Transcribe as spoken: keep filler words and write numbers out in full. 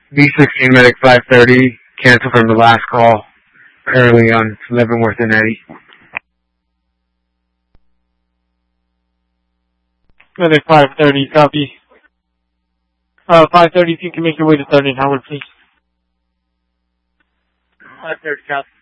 B sixteen Medic five thirty, cancel from the last call, early on Leavenworth and Eddy. Medic five thirty, copy. Uh, five thirty, if you can make your way to third and Howard, please. five thirty, copy.